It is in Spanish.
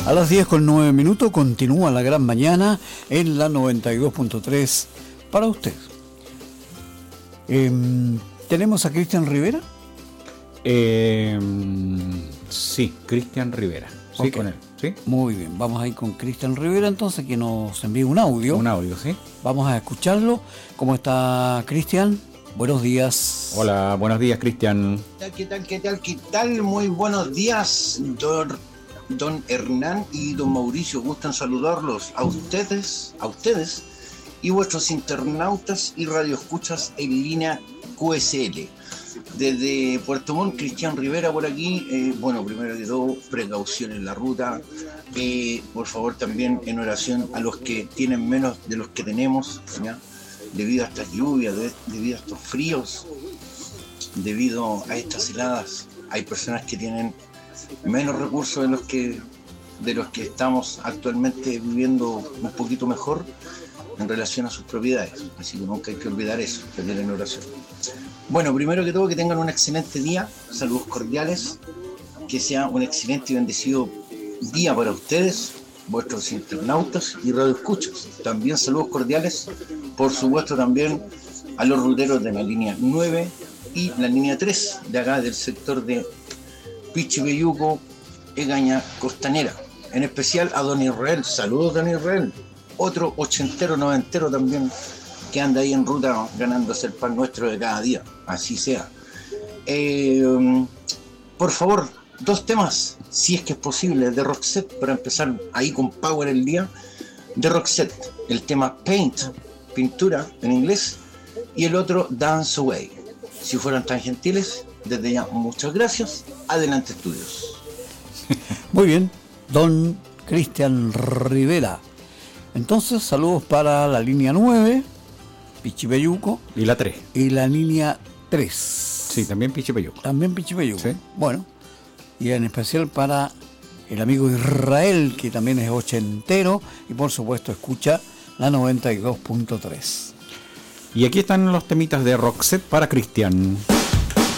A las 10:09 continúa la gran mañana en la 92.3 para usted. ¿Tenemos a Cristian Rivera? Sí, Cristian Rivera. Sí, Okay. Con él. ¿Sí? Muy bien, vamos a ir con Cristian Rivera entonces, que nos envíe un audio. Un audio, sí. Vamos a escucharlo. ¿Cómo está Cristian? Buenos días. Hola, buenos días, Cristian. ¿Qué tal? Muy buenos días, don Hernán y don Mauricio. Gustan saludarlos a ustedes y vuestros internautas y radioescuchas en línea QSL. Desde Puerto Montt, Cristian Rivera por aquí. Bueno, primero que todo, precaución en la ruta. Por favor, también en oración a los que tienen menos de los que tenemos, ¿ya? Debido a estas lluvias, debido a estos fríos, debido a estas heladas. Hay personas que tienen menos recursos de los que estamos actualmente viviendo un poquito mejor en relación a sus propiedades. Así que nunca hay que olvidar eso, tener en oración. Bueno, primero que todo, que tengan un excelente día, saludos cordiales, que sea un excelente y bendecido día para ustedes, vuestros internautas y radioescuchas. También saludos cordiales, por supuesto, también a los ruteros de la línea 9 y la línea 3, de acá del sector de Pichipeyuco, Egaña, Costanera. En especial a don Israel, saludos don Israel, otro ochentero, noventero también, que anda ahí en ruta ganándose el pan nuestro de cada día, así sea. Por favor, 2 temas, si es que es posible, de Roxette, para empezar ahí con power el día. De Roxette, el tema Paint, pintura en inglés, y el otro Dance Away. Si fueran tan gentiles, desde ya muchas gracias. Adelante, estudios. Muy bien, don Cristian Rivera. Entonces, saludos para la línea 9, Pichipeyuco. Y la 3. Y la línea 3. Sí, también Pichipeyuco. También Pichipeyuco. Sí. Bueno, y en especial para el amigo Israel, que también es ochentero y por supuesto escucha la 92.3. Y aquí están los temitas de Roxette para Cristian.